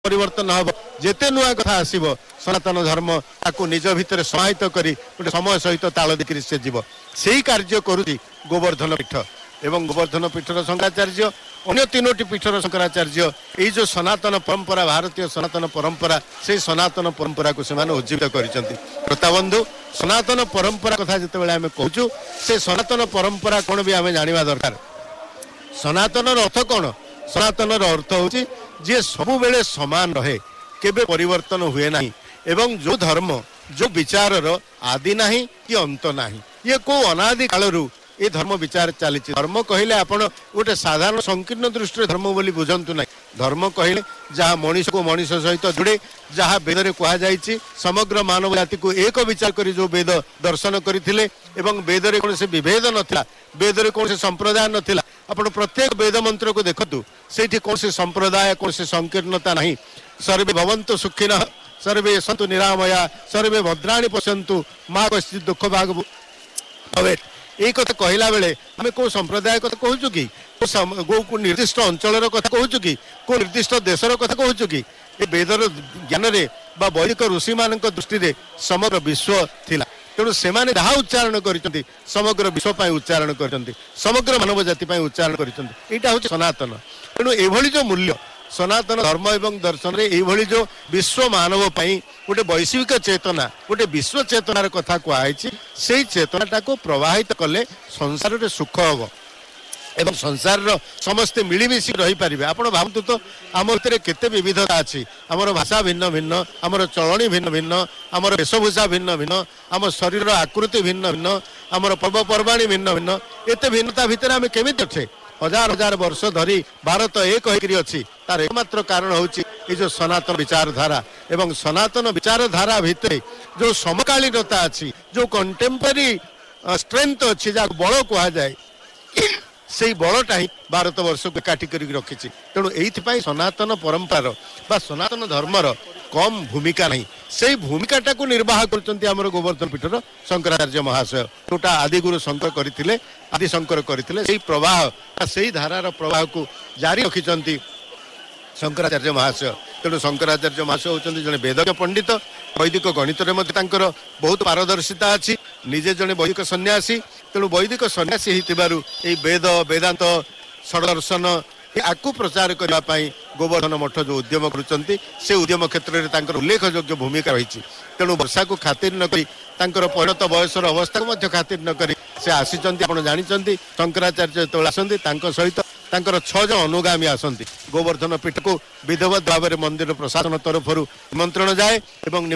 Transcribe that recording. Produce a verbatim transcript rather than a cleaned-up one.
परिवर्तन हम जेते नुआ कथा आसीब सनातन धर्म ताकू निज भितर समाहित करी गोटे समय सहित ताल देखि से जीव सेही कार्य करुची गोवर्धन पीठ एवं गोवर्धन पीठर शंकराचार्य अन्य तीनोटी पीठर शंकराचार्य यही जो सनातन परंपरा भारतीय सनातन परंपरा से सनातन परंपरा को सेमाने उज्जीवित करिसेंती। श्रोताबंधु सनातन परंपरा कथा जितेबाला आम कहूँ से सनातन परंपरा कौन भी आम जाना दरकार। सनातन अर्थ कौन? सनातन अर्थ हूँ जी सबु बेले समान रहे केबे परिवर्तन हुए नहीं एवं जो धर्म जो विचार आदि नहीं कि अंत नहीं ये को अनादि कालरू ये धर्म विचार चली। धर्म कहले आपण गोटे साधारण संकीर्ण दृष्टि धर्म बोली बुझंतु ना। धर्म कहले जहाँ मनीष को मनीष सहित जोड़े जहाँ वेद कह जाइए समग्र मानव जाति को एक विचार करी जो वेद दर्शन करथिले एवं वेद रे कौन से विभेद नथिला वेद रे कौन से संप्रदाय नथिला। आपण प्रत्येक वेद मंत्र को देखतु सेठी कौन से संप्रदाय कौन से संकीर्णता नहीं। सर्वे भवन्तु सुखिनः सर्वे सन्तु निरामया सर्वे भद्राणि पश्यन्तु मां कश्चित् दुःख भाग भवेत्। यही कथा कहला बेले आम कौ संप्रदाय कथा कहूँ कि को निर्दिष्ट अंचल कथा कहूँ कि को निर्दिष्ट देशर कथा कहूँ कि ए वेदर ज्ञान रे बा वैदिक ऋषि मान दृष्टि समग्र विश्व थिला। तेणु से जहाँ उच्चारण कर समग्र विश्व उच्चारण कर समग्र मानव जाति उच्चारण कर सनातन। तेणु एभली जो मूल्य सनातन धर्म एवं दर्शन रे एभली जो विश्व मानव पाई गोटे वैश्विक चेतना गोटे विश्व चेतनार कथा कहुई से चेतनाटा को प्रवाहित कले संसार रे सुख हम एवं संसार समस्ते मिलमिशी रही पारे। आप भावतु तो आम भितर केते विविधता अच्छी आमर भाषा भिन्न भिन्न आमर चलनी भिन्न भिन्न आमर वेशभूषा भिन्न भिन्न आम शरीर आकृति भिन्न भिन्न आमर पर्वपर्वाणी भिन्न भिन्न एते भिन्नता भितर आम केमिति अच्छे हजार हजार वर्ष धरी भारत एक होकर अच्छी तार एकमात्र कारण हूँ ये जो सनातन विचारधारा एवं सनातन विचारधारा भितर जो समकालीनता अच्छी जो कंटेम्पररी स्ट्रेंथ अच्छी जहाँ बल कह जाए से बलटा ही भारत वर्ष को एकाठी कर रखी। तेणु ये सनातन परंपरार बा सनातन धर्मर कम भूमिका नहीं से भूमिकाटा को निर्वाह कर गोवर्धन पीठर शंकराचार्य महाशय जोटा आदिगुरु शंकर करते आदि शंकर करते से प्रवाह से धारार प्रवाह को जारी रखिंट शंकराचार्य महाशय। तेणु शंकराचार्य महाशय होती जड़े वेदज्ञ पंडित वैदिक गणित बहुत पारदर्शिता अच्छी निजे जड़े वैदिक सन्यासी। तेणु वैदिक सन्यासी ही वेद वेदांत षडदर्शन आपको प्रचार करने गोवर्धन मठ जो उद्यम करुँच से उद्यम क्षेत्र में उल्लेखयोग्य भूमिका रही। तेणु वर्षा को खातिर नक परिणत बयसर अवस्था को खातिर नक से आसी आप जानते शंकराचार्य जो आसती सहित तांकर छह जन अनुगामी आसती गोवर्धन पीठ को विधिवत भाव में मंदिर प्रशासन तरफ निमंत्रण जाए।